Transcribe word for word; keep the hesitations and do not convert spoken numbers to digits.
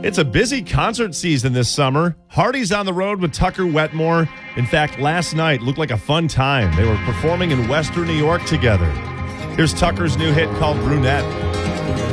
It's a busy concert season this summer. Hardy's on the road with Tucker Wetmore. In fact, last night looked like a fun time. They were performing in Western New York together. Here's Tucker's new hit called Brunette.